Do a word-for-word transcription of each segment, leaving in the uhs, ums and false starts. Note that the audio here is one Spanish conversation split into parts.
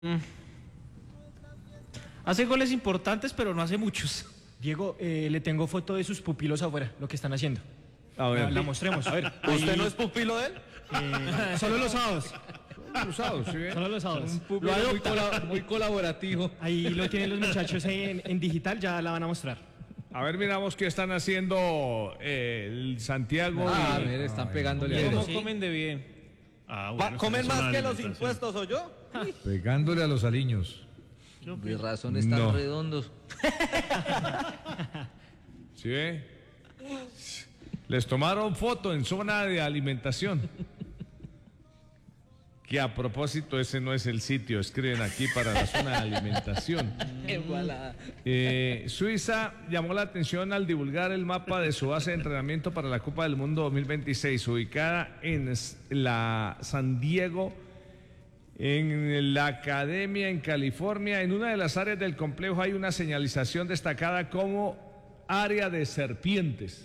Mm. Hace goles importantes, pero no hace muchos. Diego, eh, le tengo foto de sus pupilos afuera, lo que están haciendo. A ver. La, la mostremos. A ver. ¿Usted ahí, no es pupilo de él? eh, solo los sábados. Los sábados, ¿sí ve? Solo los sábados. Un público muy, cola- muy colaborativo. Ahí lo tienen los muchachos en, en digital, ya la van a mostrar. A ver, miramos qué están haciendo eh, el Santiago. Ah, y- mire, están pegándole a ¿Cómo él. comen de bien? Ah, Va- bueno, ¿Comen es más una que los alimentación. impuestos o yo? Pegándole a los aliños. De razón están No. redondos. ¿Sí ve? Les tomaron foto en zona de alimentación. Que a propósito, ese no es el sitio, escriben aquí para la zona de alimentación. Eh, Suiza llamó la atención al divulgar el mapa de su base de entrenamiento para la Copa del Mundo dos mil veintiséis, ubicada en s- la San Diego, en la Academia en California. En una de las áreas del complejo hay una señalización destacada como área de serpientes,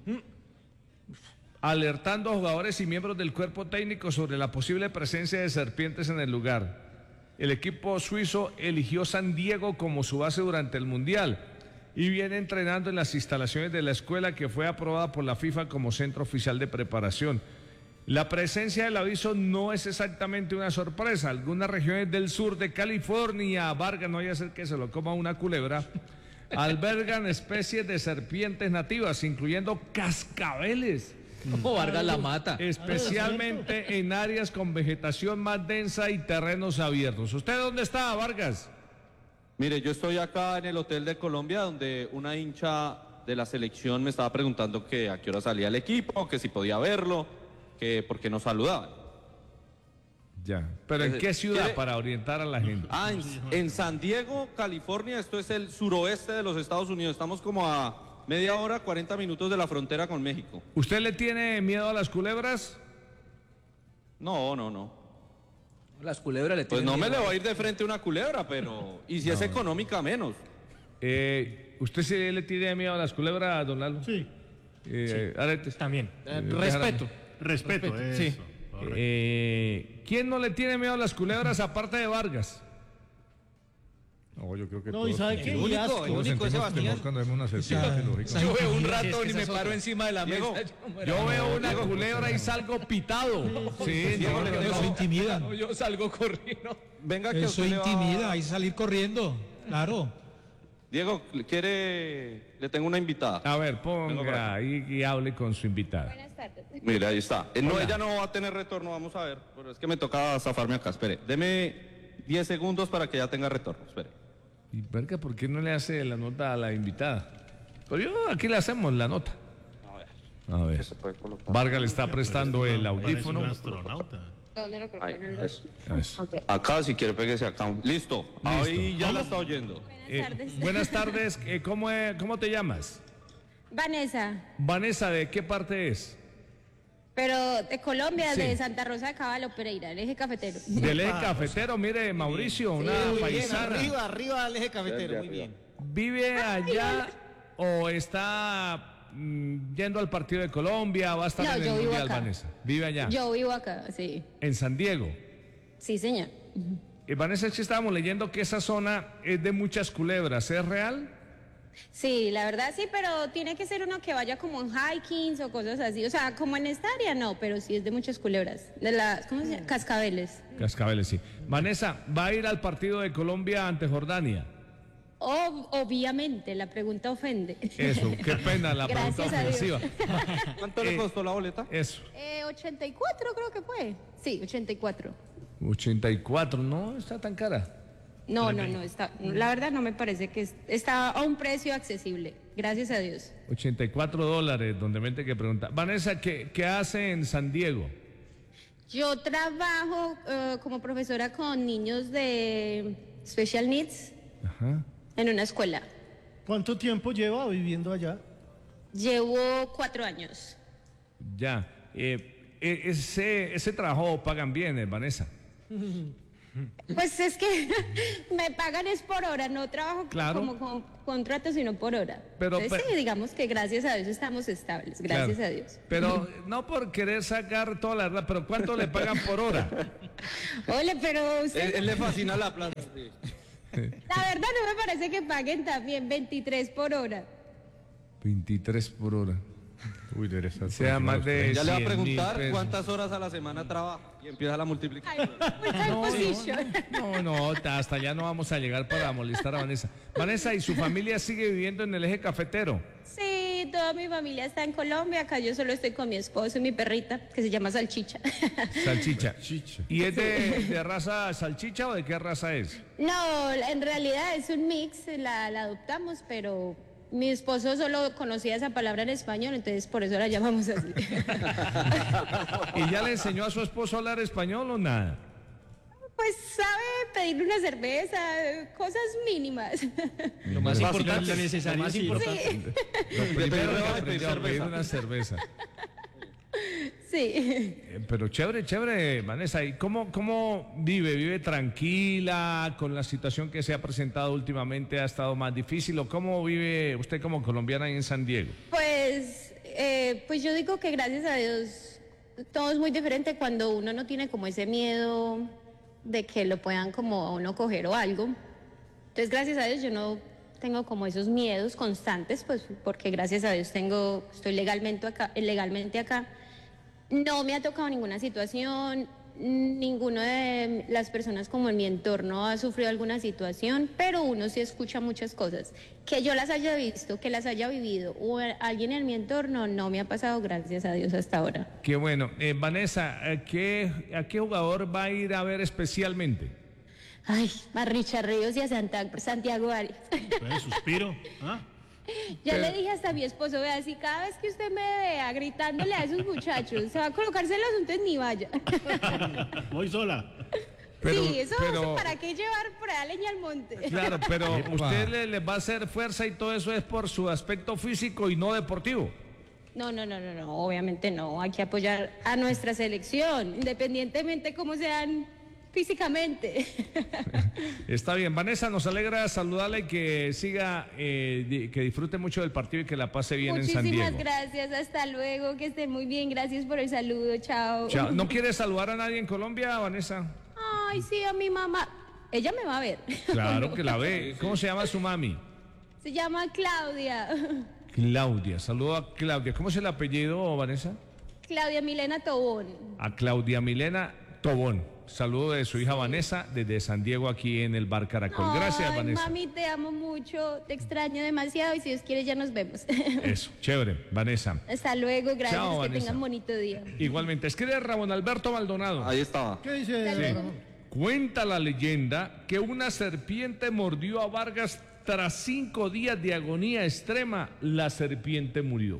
alertando a jugadores y miembros del cuerpo técnico sobre la posible presencia de serpientes en el lugar. El equipo suizo eligió San Diego como su base durante el Mundial y viene entrenando en las instalaciones de la escuela que fue aprobada por la FIFA como centro oficial de preparación. La presencia del aviso no es exactamente una sorpresa. Algunas regiones del sur de California, Vargas, no vaya a ser que se lo coma una culebra, albergan especies de serpientes nativas, incluyendo cascabeles, ¿Cómo Vargas la mata? especialmente en áreas con vegetación más densa y terrenos abiertos. ¿Usted dónde está, Vargas? Mire, yo estoy acá en el Hotel de Colombia, donde una hincha de la selección me estaba preguntando que a qué hora salía el equipo, que si podía verlo, que por qué no saludaban. Ya. ¿Pero en Eh, qué ciudad ¿quiere- para orientar a la gente? Ah, en, en San Diego, California, esto es el suroeste de los Estados Unidos. Estamos como a media hora, cuarenta minutos de la frontera con México. ¿Usted le tiene miedo a las culebras? No, no, no. Las culebras le Pues tienen no me le miedo. va a ir de frente una culebra, pero... Y si es económica, menos. Eh, ¿Usted sí le tiene miedo a las culebras, don Lalo? Sí, Eh, Aretes. También. Eh, Eh, respeto. respeto, Respeto, sí. eso, correcto. Eh, ¿Quién no le tiene miedo a las culebras aparte de Vargas? No, yo creo que No, ¿y sabe qué? El Y único, asco. el todos único es sentimos Sebastián. temor cuando vemos una serpiente, lógico. Yo veo un Sí, es ratón que y esa me es paro otra. encima de la Diego, mesa. Yo veo una culebra y salgo pitado. Sí, Diego, no, le no, tengo- Eso intimida. No, yo salgo corriendo. Venga que Eso usted le va- intimida, hay que salir corriendo. Claro. Diego, ¿quiere...? Le tengo una invitada. A ver, Vengo por ponga ahí y hable con su invitada. Buenas tardes. Mira, ahí está. Eh, no, ella no va a tener retorno, vamos a ver. Pero es que me toca zafarme acá, espere. Deme diez segundos para que ya tenga retorno, espere. Y verga, ¿por qué no le hace la nota a la invitada? Pero yo aquí le hacemos la nota. A ver. Se puede colocar. Vargas le está prestando el Parece audífono. un astronauta. ¿Dónde lo coloco? Ahí, En el- eso. Eso. Ok. Acá, si quiere, péguese acá. Listo. Ahí ya la está oyendo. Buenas Eh, tardes. buenas tardes. eh, ¿cómo, eh, ¿Cómo te llamas? Vanessa, Vanessa, ¿de qué parte es? pero de Colombia, Sí. de Santa Rosa de Caballo, Pereira, el eje cafetero. Del eje cafetero, mire, Mauricio, una Muy bien, paisana. arriba, arriba al eje cafetero, muy bien. ¿Vive allá o está mm, yendo al partido de Colombia? ¿Va a estar No, en el yo vivo Mundial, acá. Vanessa? ¿Vive allá? Yo vivo acá, sí. En San Diego. Sí, señor. Eh, Vanessa, es que estábamos leyendo que esa zona es de muchas culebras. ¿Es real? Sí, la verdad sí, pero tiene que ser uno que vaya como en hikings o cosas así. O sea, como en esta área no, pero sí es de muchas culebras. De las, ¿cómo se llama? Cascabeles. Cascabeles, sí. Vanessa, ¿va a ir al partido de Colombia ante Jordania? Ob- obviamente, la pregunta ofende. Eso, qué pena la pregunta Gracias a Dios. ofensiva. ¿Cuánto le costó la boleta? Eso. Eh, ochenta y cuatro creo que fue. Sí, ochenta y cuatro. ochenta y cuatro, no está tan cara. No, no, no, está, la verdad no me parece que es- está a un precio accesible, gracias a Dios. ochenta y cuatro dólares, donde mente que pregunta. Vanessa, ¿qué, qué hace en San Diego? Yo trabajo eh, como profesora con niños de special needs Ajá. en una escuela. ¿Cuánto tiempo lleva viviendo allá? Llevo cuatro años. Ya. Eh, e- ese, ese trabajo pagan bien, eh, Vanessa. Pues es que me pagan es por hora, no trabajo Claro. como con contrato, sino por hora. Pero- Entonces, pero- sí, digamos que gracias a Dios estamos estables, gracias Claro. a Dios. Pero no por querer sacar toda la verdad, pero ¿cuánto le pagan por hora? Ole, pero usted... Él, él le fascina la plata. Sí. La verdad no me parece que paguen también veintitrés por hora. veintitrés por hora. Uy, debe estar O sea, más de Ya le va a cien mil preguntar pesos. cuántas horas a la semana trabaja y empieza la multiplicación. Full time position. No, no, hasta allá no vamos a llegar para molestar a Vanessa. Vanessa, ¿y su familia sigue viviendo en el eje cafetero? Sí, toda mi familia está en Colombia. Acá yo solo estoy con mi esposo y mi perrita, que se llama Salchicha. Salchicha. ¿Y es de, de raza salchicha o de qué raza es? No, en realidad es un mix, la, la adoptamos, pero mi esposo solo conocía esa palabra en español, entonces por eso la llamamos así. ¿Y ya le enseñó a su esposo a hablar español o nada? Pues sabe pedir una cerveza, cosas mínimas. Lo más Lo importante, lo necesario. lo más sí. importante. Sí, Lo primero pedir que una aprendió a cerveza. pedir una cerveza. sí. Eh, Pero chévere, chévere, Vanessa. ¿Y cómo, cómo vive? ¿Vive tranquila con la situación que se ha presentado últimamente? ¿Ha estado más difícil? ¿O cómo vive usted como colombiana ahí en San Diego? Pues, eh, pues yo digo que gracias a Dios todo es muy diferente cuando uno no tiene como ese miedo de que lo puedan como a uno coger o algo. Entonces, gracias a Dios yo no tengo como esos miedos constantes, pues porque gracias a Dios tengo, estoy legalmente acá, legalmente acá. No me ha tocado ninguna situación, ninguno de las personas como en mi entorno ha sufrido alguna situación, pero uno sí escucha muchas cosas. Que yo las haya visto, que las haya vivido, o alguien en mi entorno, no me ha pasado, gracias a Dios, hasta ahora. Qué bueno. Eh, Vanessa, ¿a qué, ¿a qué jugador va a ir a ver especialmente? Ay, a Richard Ríos y a Santa- Santiago Arias. Pues, suspiro. ¿Ah? Ya le dije hasta a mi esposo, vea, si cada vez que usted me vea gritándole a esos muchachos, se va a colocarse los asuntos ni vaya. Voy sola. Pero- sí, eso, pero- eso para qué llevar por allá leña al monte. Claro, pero usted le, le va a hacer fuerza y todo eso es por su aspecto físico y no deportivo. No, no, no, no, no, obviamente no. Hay que apoyar a nuestra selección, independientemente cómo sean físicamente. Está bien, Vanessa, nos alegra saludarla y que siga, eh, di- que disfrute mucho del partido y que la pase bien en San Muchísimas Diego. gracias, hasta luego, que estén muy bien, gracias por el saludo, chao. Chao. ¿No quiere saludar a nadie en Colombia, Vanessa? Ay, sí, a mi mamá. Ella me va a ver. Claro que la ve. ¿Cómo se llama su mami? Se llama Claudia. Claudia. Saludo a Claudia. ¿Cómo es el apellido, Vanessa? Claudia Milena Tobón. A Claudia Milena Tobón. Saludo de su hija Vanessa desde San Diego aquí en el Bar Caracol. Gracias, Ay, Vanessa. mami, te amo mucho, te extraño demasiado y si Dios quiere ya nos vemos. Eso, chévere, Vanessa. Hasta luego, gracias, Chao, que Vanessa. tengan bonito día. Igualmente, escribe Ramón Alberto Maldonado. Ahí estaba. ¿Qué dice? Sí. Cuenta la leyenda que una serpiente mordió a Vargas tras cinco días de agonía extrema. La serpiente murió.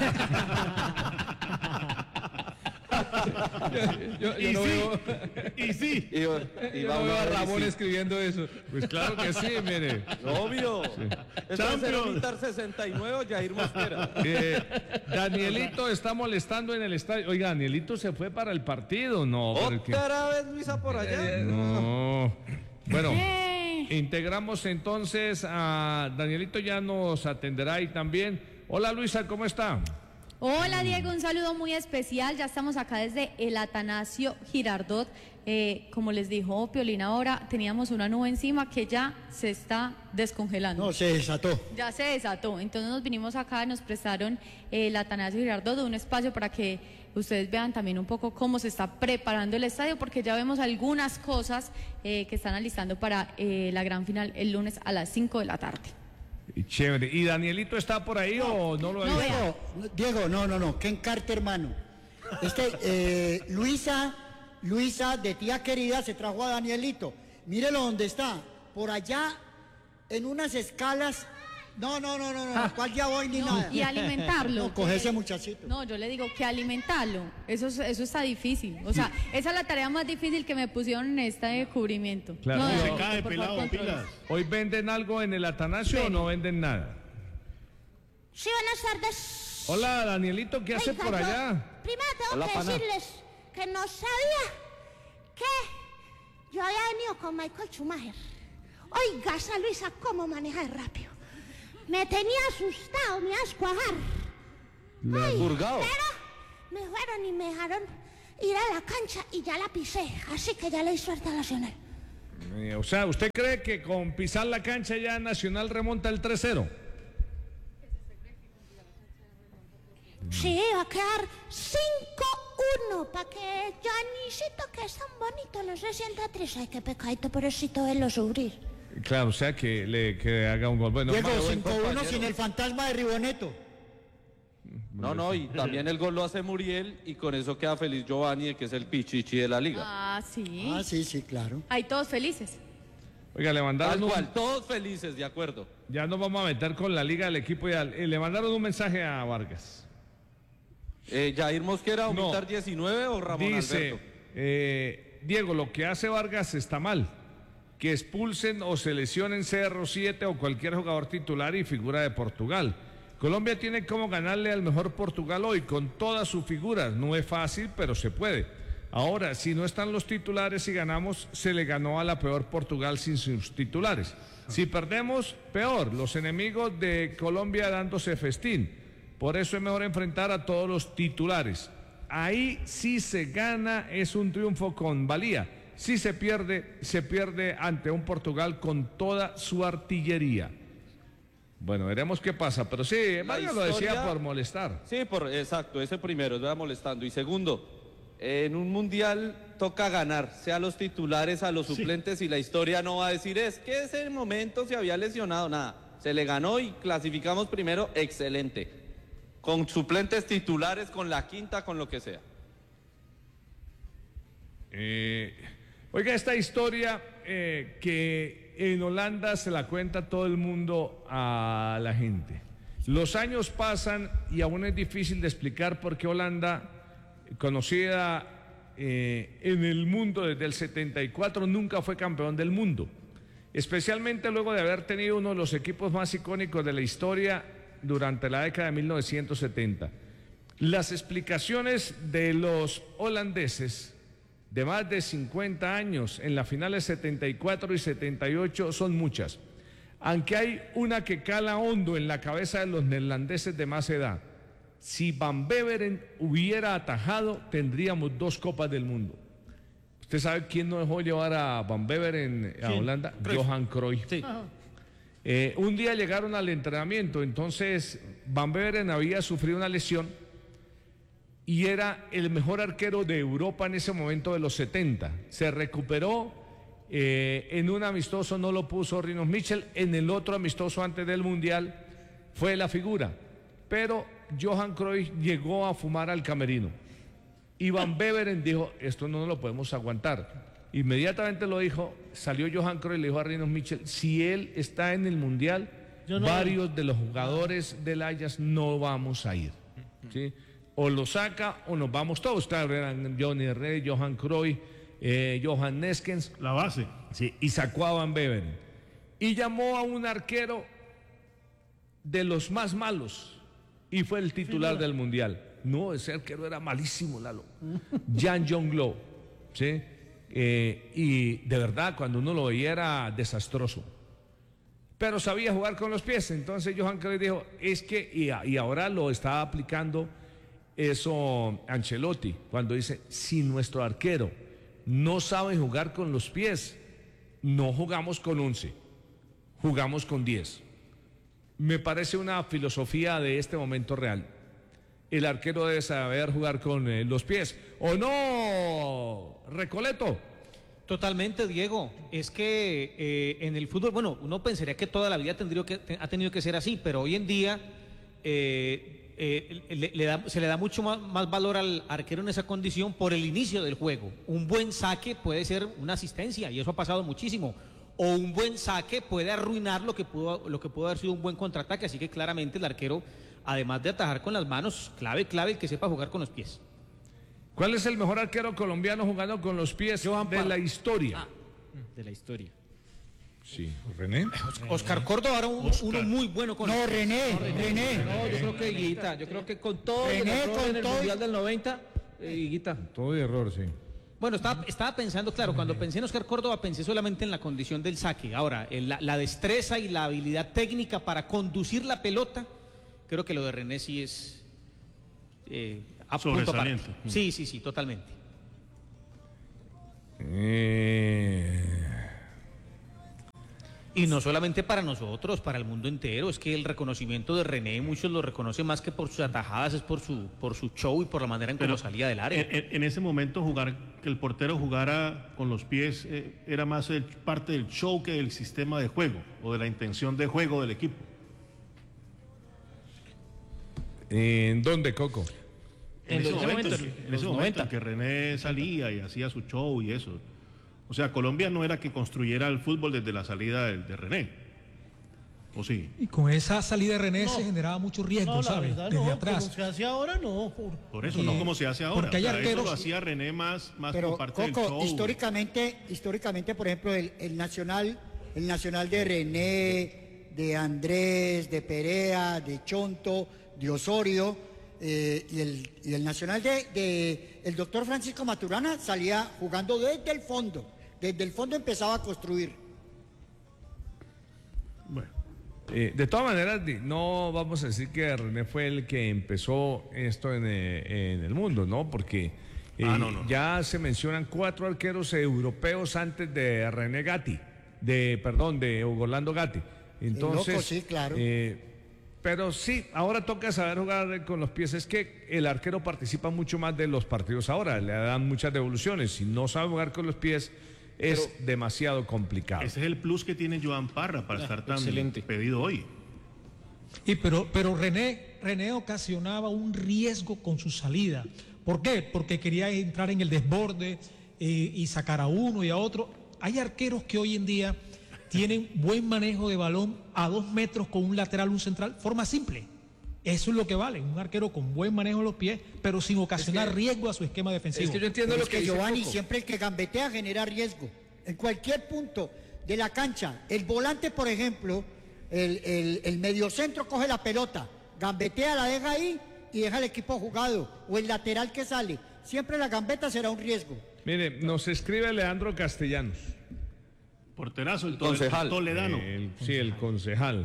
Yo, yo Y no sí, veo, y sí. Y, y yo va no uno veo a ver y Ramón sí. escribiendo eso. Pues claro que sí, mire. Obvio. Eso es Champions. ser militar sesenta y nueve, Jair Mosquera. Eh, Danielito está molestando en el estadio. Oiga, Danielito se fue para el partido. No, porque... Otra vez Luisa por allá. No. Bueno, integramos entonces a Danielito, ya nos atenderá ahí también. Hola Luisa, ¿cómo está? Hola Diego, un saludo muy especial. Ya estamos acá desde el Atanasio Girardot. Eh, como les dijo Piolín ahora, teníamos una nube encima que ya se está descongelando. No, se desató. Ya se desató. Entonces nos vinimos acá, nos prestaron eh, el Atanasio Girardot, un espacio para que ustedes vean también un poco cómo se está preparando el estadio, porque ya vemos algunas cosas eh, que están alistando para eh, la gran final el lunes a las cinco de la tarde. Y chévere. ¿Y Danielito está por ahí o no lo ha No, visto? vea. Diego, Diego, no, no, no, que encarte, hermano. Es que eh, Luisa, Luisa, de tía querida, se trajo a Danielito. Mírelo donde está, por allá, en unas escalas. No, no, no, no, no, ¿cuál ya voy ni No, nada? y alimentarlo. No, coge que- ese muchachito. No, yo le digo que alimentarlo. Eso, es- eso está difícil. O sea, esa es la tarea más difícil que me pusieron en este cubrimiento. Claro. No, Y Se Diego, cae por pelado, favor, controles. pilas. ¿Hoy venden algo en el Atanasio o no venden nada? Sí, buenas tardes. Hola Danielito, ¿qué hace Oiga, por yo allá? Primero tengo Hola, que pana. decirles que no sabía que yo había venido con Michael Schumacher. Oiga, esa Luisa, cómo maneja de rápido. Me tenía asustado, me iba a escuajar. Ay, Purgado. pero me fueron y me dejaron ir a la cancha y ya la pisé, así que ya le di suerte a Nacional. Eh, o sea, ¿usted cree que con pisar la cancha ya Nacional remonta el tres cero? Sí, va a quedar cinco uno para que Janisito, que es tan bonito, no se sienta triste. Ay, qué pecadito, pobrecito, verlo sufrir. Claro, o sea, que le que haga un gol. Bueno, Diego, Mario, cinco uno sin el fantasma de Riboneto. No, no, y también el gol lo hace Muriel y con eso queda feliz Giovanni, que es el pichichi de la liga. Ah, sí. Ah, sí, sí, claro. Ahí todos felices. Oiga, le mandaron Tal un- cual, todos felices, de acuerdo. Ya nos vamos a meter con la liga del equipo ideal. Eh, le mandaron un mensaje a Vargas. Eh, Jair Mosquera, No. aumentar diecinueve o Ramón Dice, Alberto. eh, Diego, lo que hace Vargas está mal. Que expulsen o se lesionen C R siete o cualquier jugador titular y figura de Portugal. Colombia tiene como ganarle al mejor Portugal hoy con todas sus figuras. No es fácil, pero se puede. Ahora, si no están los titulares y ganamos, se le ganó a la peor Portugal sin sus titulares. Si perdemos, peor. Los enemigos de Colombia dándose festín. Por eso es mejor enfrentar a todos los titulares. Ahí sí se gana, es un triunfo con valía. Si se pierde, se pierde ante un Portugal con toda su artillería. Bueno, veremos qué pasa, pero sí, Mario lo decía historia- por molestar. Sí, por, exacto, ese primero, estaba molestando. Y segundo, en un mundial toca ganar, sea los titulares, a los suplentes, y la historia no va a decir, es que ese momento se había lesionado, nada. Se le ganó y clasificamos primero, excelente. Con suplentes titulares, con la quinta, con lo que sea. Eh, oiga, esta historia eh, que en Holanda se la cuenta todo el mundo a la gente. Los años pasan y aún es difícil de explicar por qué Holanda, conocida eh, en el mundo desde el setenta y cuatro, nunca fue campeón del mundo. Especialmente luego de haber tenido uno de los equipos más icónicos de la historia durante la década de mil novecientos setenta. Las explicaciones de los holandeses de más de cincuenta años en las finales setenta y cuatro y setenta y ocho son muchas, aunque hay una que cala hondo en la cabeza de los neerlandeses de más edad. Si Van Beveren hubiera atajado, tendríamos dos copas del mundo. ¿Usted sabe quién no dejó llevar a Van Beveren a Holanda? Johan Cruyff. Sí. Eh, un día llegaron al entrenamiento, entonces Van Beveren había sufrido una lesión y era el mejor arquero de Europa en ese momento de los setenta. Se recuperó, eh, en un amistoso no lo puso Rinus Michels, en el otro amistoso antes del Mundial fue la figura. Pero Johan Cruyff llegó a fumar al camerino. Y Van Beveren dijo, esto no lo podemos aguantar. Inmediatamente lo dijo, salió Johan Cruyff y le dijo a Rinus Michels, si él está en el Mundial, Yo no- varios de los jugadores del Ajax no vamos a ir. ¿Sí? O lo saca o nos vamos todos. Claro, eran Johnny Rey, Johan Cruyff, eh, Johan Neskens. La base. Sí, y sacó a Van Beveren. Y llamó a un arquero de los más malos y fue el titular del Mundial. No, ese arquero era malísimo, Lalo. Jan Jonglo, ¿sí? Eh, y de verdad, cuando uno lo veía era desastroso. Pero sabía jugar con los pies. Entonces Johan Cruyff dijo, es que, y, a- y ahora lo está aplicando eso Ancelotti, cuando dice, si nuestro arquero no sabe jugar con los pies, no jugamos con once, jugamos con diez. Me parece una filosofía de este momento real. El arquero debe saber jugar con eh, los pies. ¿O no, Recoleto? Totalmente, Diego. Es que eh, en el fútbol, bueno, uno pensaría que toda la vida tendría que, te- ha tenido que ser así, pero hoy en día eh, eh, le- le da- se le da mucho más, más valor al arquero en esa condición por el inicio del juego. Un buen saque puede ser una asistencia, y eso ha pasado muchísimo. O un buen saque puede arruinar lo que pudo, lo que pudo haber sido un buen contraataque, así que claramente el arquero, además de atajar con las manos, clave, clave el que sepa jugar con los pies. ¿Cuál es el mejor arquero colombiano jugando con los pies de la historia? De la historia. Sí, René. Oscar Córdoba era un- uno muy bueno con No, René, René. No, yo creo que Higuita, yo creo que con todo el René, error con en el todo y- Mundial del noventa, eh, Higuita. Todo de error, sí. Bueno, estaba, estaba pensando, claro, cuando pensé en Oscar Córdoba pensé solamente en la condición del saque. Ahora, en la, la destreza y la habilidad técnica para conducir la pelota, creo que lo de René sí es eh, a punto Sobresaliente. aparte. Sí, sí, sí, totalmente. Eh... Y no solamente para nosotros, para el mundo entero. Es que el reconocimiento de René, muchos lo reconocen más que por sus atajadas, es por su, por su show y por la manera en cómo salía del área. En, en ese momento, jugar que el portero jugara con los pies eh, era más el, parte del show que del sistema de juego o de la intención de juego del equipo. ¿En dónde, Coco? En, En ese los momento, noventas, en ese momento en que René salía y hacía su show y eso. O sea, Colombia no era que construyera el fútbol desde la salida de, de René. ¿O sí? Y con esa salida de René No. se generaba mucho riesgo, No, la ¿sabes? verdad Desde no, atrás. como se hace ahora no. Por, Por eso, Eh, no como se hace ahora. porque hay O sea, eso arqueros- lo hacía René más, más Pero por parte del Coco, show. históricamente, históricamente, por ejemplo, el, el nacional, el nacional de René, de Andrés, de Perea, de Chonto, de Osorio, eh, y, el, y el nacional de, de el doctor Francisco Maturana salía jugando desde el fondo. Desde el fondo empezaba a construir. Bueno. Eh, de todas maneras, di- no vamos a decir que René fue el que empezó esto en, eh, en el mundo, ¿no? Porque eh, Ah, no, no. ya se mencionan cuatro arqueros europeos antes de René Gatti, de, perdón, de Hugo Orlando Gatti. Entonces, loco, sí, claro. eh, pero sí, ahora toca saber jugar con los pies. Es que el arquero participa mucho más de los partidos ahora, le dan muchas devoluciones. Si no sabe jugar con los pies, es demasiado complicado. Ese es el plus que tiene Joan Parra para estar tan excelente. pedido hoy. Y pero, pero René, René ocasionaba un riesgo con su salida. ¿Por qué? Porque quería entrar en el desborde eh, y sacar a uno y a otro. Hay arqueros que hoy en día tienen buen manejo de balón a dos metros con un lateral, un central, forma simple. Eso es lo que vale, un arquero con buen manejo de los pies, pero sin ocasionar Es que- riesgo a su esquema defensivo. Es que yo entiendo Pero lo es que, que dice Giovanni, Coco. siempre el que gambetea genera riesgo. En cualquier punto de la cancha, el volante, por ejemplo, el, el, el mediocentro coge la pelota, gambetea, la deja ahí y deja al equipo jugado. O el lateral que sale. Siempre la gambeta será un riesgo. Mire, nos escribe Leandro Castellanos. Porterazo, el, concejal. el toledano. El- sí, el concejal.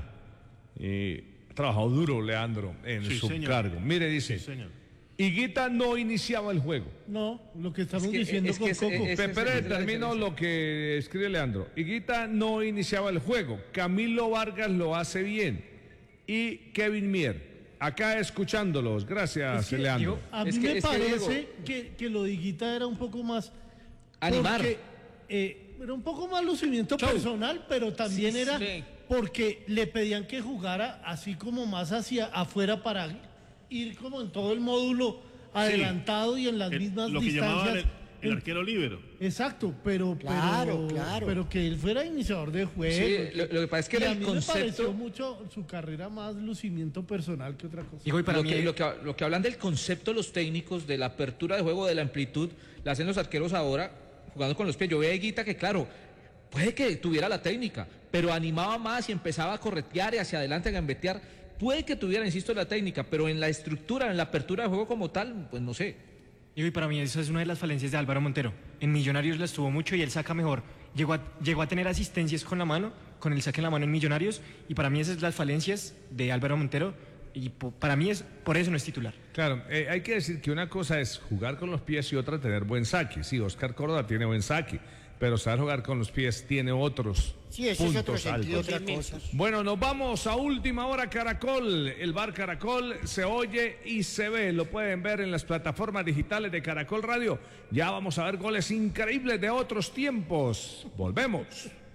Eh, ha trabajado duro, Leandro, en Sí, su señor. cargo. Mire, dice, Sí, señor. Higuita no iniciaba el juego. No, lo que estamos Es que- diciendo es que con ese- Coco. ese- Pe- Pero esa es la termino diferencia. lo que escribe Leandro. Higuita no iniciaba el juego. Camilo Vargas lo hace bien. Y Kevin Mier. Acá escuchándolos. Gracias, Es que, Leandro. a mí Es que- me es que, Diego- parece que, que lo de Higuita era un poco más... Animar. porque, eh, era un poco más lucimiento personal, pero también Sí, era sí. porque le pedían que jugara así como más hacia afuera para ir como en todo el módulo adelantado y en las El- mismas lo que llamaban distancias. el, el En- arquero líbero. Exacto, pero, Claro, pero, claro. pero que él fuera iniciador de juego. Sí, lo, lo que pasa es que Y a el mí me pareció concepto... mucho su carrera más lucimiento personal que otra cosa. Digo, y para lo, mí, que, lo, que, lo que hablan del concepto los técnicos, de la apertura de juego, de la amplitud, la hacen los arqueros ahora, jugando con los pies. Yo veía a Higuita que, claro, puede que tuviera la técnica, pero animaba más y empezaba a corretear y hacia adelante a gambetear. Puede que tuviera, insisto, la técnica, pero en la estructura, en la apertura de juego como tal, pues no sé. digo, y para mí eso es una de las falencias de Álvaro Montero. En Millonarios la estuvo mucho y él saca mejor. Llegó a, llegó a tener asistencias con la mano, con el saque en la mano en Millonarios, y para mí esas son las falencias de Álvaro Montero, y po- para mí es por eso no es titular. Claro, eh, hay que decir que una cosa es jugar con los pies y otra tener buen saque. Sí, Oscar Córdoba tiene buen saque, pero saber jugar con los pies tiene otros Sí, ese puntos es otro sentido, altos. otra cosa. Bueno, nos vamos a última hora Caracol. El bar Caracol se oye y se ve. Lo pueden ver en las plataformas digitales de Caracol Radio. Ya vamos a ver goles increíbles de otros tiempos. Volvemos.